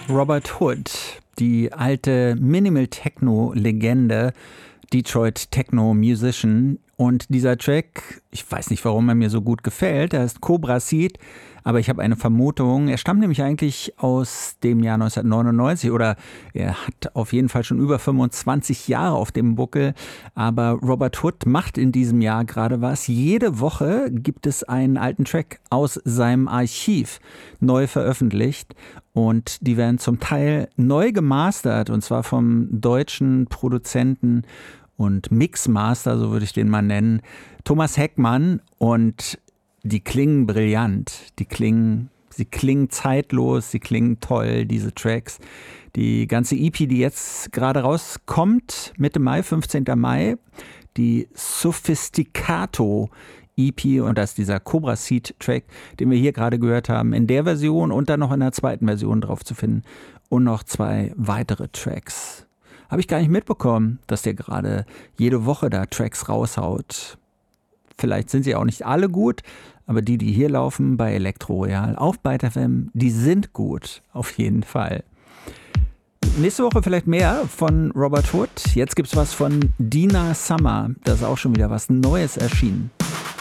Robert Hood, die alte Minimal-Techno-Legende, Detroit-Techno-Musician. Und dieser Track, ich weiß nicht, warum er mir so gut gefällt, der heißt Cobra Seed, aber ich habe eine Vermutung, er stammt nämlich eigentlich aus dem Jahr 1999 oder er hat auf jeden Fall schon über 25 Jahre auf dem Buckel, aber Robert Hood macht in diesem Jahr gerade was. Jede Woche gibt es einen alten Track aus seinem Archiv neu veröffentlicht und die werden zum Teil neu gemastert und zwar vom deutschen Produzenten und Mixmaster, so würde ich den mal nennen, Thomas Heckmann, und die klingen brillant, sie klingen zeitlos, sie klingen toll, diese Tracks. Die ganze EP, die jetzt gerade rauskommt, Mitte Mai, 15. Mai, die Sophisticato EP, und das ist dieser Cobra Seed Track, den wir hier gerade gehört haben, in der Version und dann noch in der zweiten Version drauf zu finden und noch 2 weitere Tracks. Habe ich gar nicht mitbekommen, dass der gerade jede Woche da Tracks raushaut. Vielleicht sind sie auch nicht alle gut, aber die hier laufen bei Elektro Royal auf Byte FM, die sind gut, auf jeden Fall. Nächste Woche vielleicht mehr von Robert Hood. Jetzt gibt's was von Dina Summer. Da ist auch schon wieder was Neues erschienen.